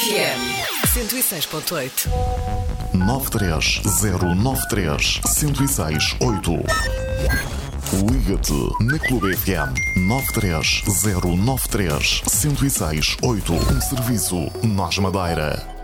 FM 106.8 93093-1068. Liga-te na Clube FM 93093-1068. Um serviço Nós Madeira.